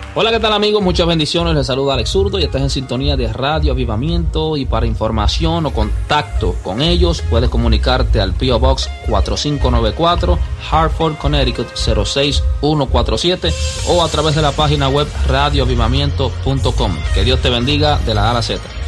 Hola, ¿qué tal amigos? Muchas bendiciones, les saluda Alex Zurdo y estás en sintonía de Radio Avivamiento. Y para información o contacto con ellos puedes comunicarte al P.O. Box 4594 Hartford, Connecticut 06147 o a través de la página web radioavivamiento.com. Que Dios te bendiga de la A a la Z.